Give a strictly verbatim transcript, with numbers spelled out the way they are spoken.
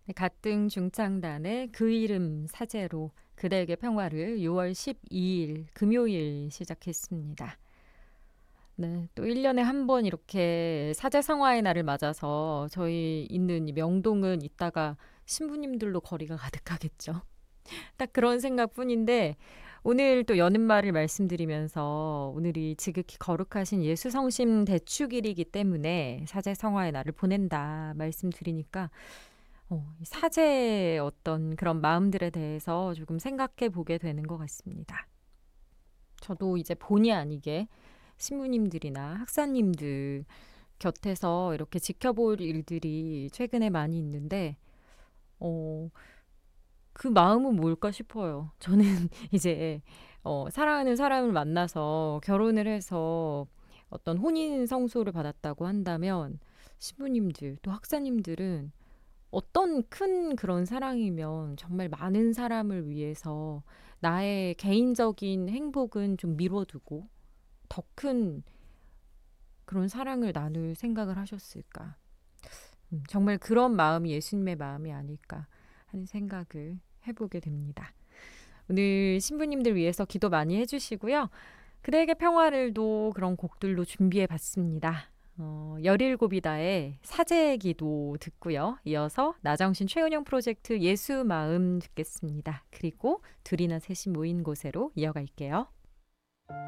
네, 가등 중창단의 그 이름 사제로 그대에게 평화를 유월 십이일 금요일 시작했습니다. 네, 또 일 년에 한 번 이렇게 사제성화의 날을 맞아서 저희 있는 이 명동은 이따가 신부님들로 거리가 가득하겠죠. 딱 그런 생각뿐인데 오늘 또 여는 말을 말씀드리면서 오늘이 지극히 거룩하신 예수 성심 대축일이기 때문에 사제성화의 날을 보낸다 말씀드리니까 어, 이 사제의 어떤 그런 마음들에 대해서 조금 생각해 보게 되는 것 같습니다. 저도 이제 본의 아니게 신부님들이나 학사님들 곁에서 이렇게 지켜볼 일들이 최근에 많이 있는데, 어, 그 마음은 뭘까 싶어요. 저는 이제, 어, 사랑하는 사람을 만나서 결혼을 해서 어떤 혼인 성소를 받았다고 한다면, 신부님들, 또 학사님들은 어떤 큰 그런 사랑이면 정말 많은 사람을 위해서 나의 개인적인 행복은 좀 미뤄두고 더 큰 그런 사랑을 나눌 생각을 하셨을까. 음, 정말 그런 마음이 예수님의 마음이 아닐까 하는 생각을 해보게 됩니다. 오늘 신부님들 위해서 기도 많이 해주시고요. 그대에게 평화를도 그런 곡들로 준비해 봤습니다. 어, 열일곱이다의 사제 기도 듣고요. 이어서 나정신 최은영 프로젝트 예수 마음 듣겠습니다. 그리고 둘이나 셋이 모인 곳으로 이어갈게요.